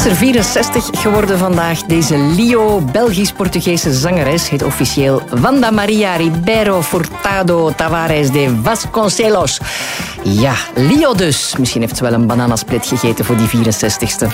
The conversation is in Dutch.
er 64 geworden vandaag. Deze Lio, Belgisch-Portugese zangeres, heet officieel Wanda Maria Ribeiro Furtado Tavares de Vasconcelos. Ja, Lio dus. Misschien heeft ze wel een bananasplit gegeten voor die 64ste.